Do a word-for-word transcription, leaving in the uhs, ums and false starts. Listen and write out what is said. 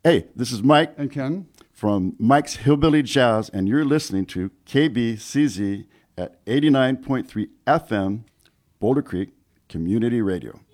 Hey, this is Mike And Ken. from Mike's Hillbilly Jazz, and you're listening to K B C Z at eighty-nine point three F M, Boulder Creek Community Radio.